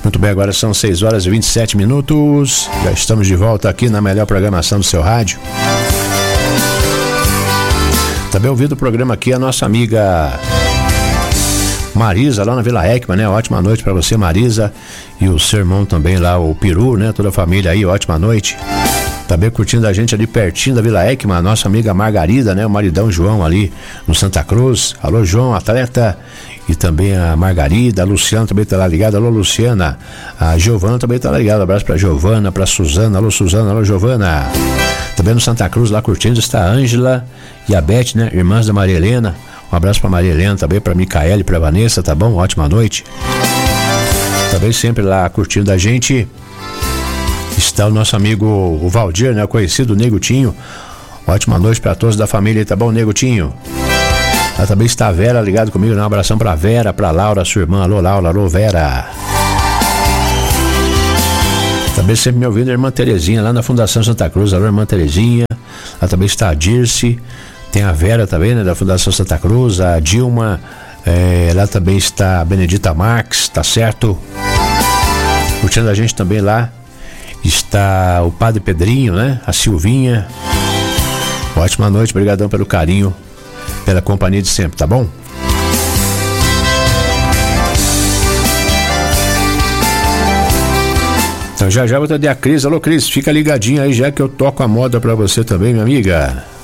Muito bem, agora são 6h27. Já estamos de volta aqui na melhor programação do seu rádio. Também ouvindo o programa aqui a nossa amiga Marisa, lá na Vila Ekman, né? Ótima noite para você, Marisa. E o seu irmão também lá, o Peru, né? Toda a família aí, ótima noite. Também curtindo a gente ali pertinho da Vila Ekman, a nossa amiga Margarida, né? O maridão João ali no Santa Cruz. Alô, João, atleta. E também a Margarida, a Luciana também tá lá ligada. Alô, Luciana. A Giovana também tá lá ligada. Um abraço pra Giovana, pra Suzana. Alô, Suzana. Alô, Giovana. Também no Santa Cruz, lá curtindo, está a Ângela e a Beth, né? Irmãs da Maria Helena. Um abraço pra Maria Helena também, pra Micaele e pra Vanessa, tá bom? Ótima noite. Também sempre lá curtindo a gente está o nosso amigo o Valdir, né? O conhecido Nego Tinho. Ótima noite pra todos da família, tá bom, Nego Tinho? Lá também está a Vera ligado comigo, né? Um abração pra Vera, pra Laura, sua irmã. Alô, Laura, alô, Vera. Também sempre me ouvindo a irmã Terezinha, lá na Fundação Santa Cruz. Alô, irmã Terezinha. Lá também está a Dirce. Tem a Vera também, né? Da Fundação Santa Cruz. A Dilma. Lá também está a Benedita Marques, tá certo? Curtindo a gente também lá está o Padre Pedrinho, né? A Silvinha. Ótima noite, obrigadão pelo carinho, pela companhia de sempre, tá bom? Então já vou atender a Cris. Alô, Cris, fica ligadinho aí já que eu toco a moda pra você também, minha amiga.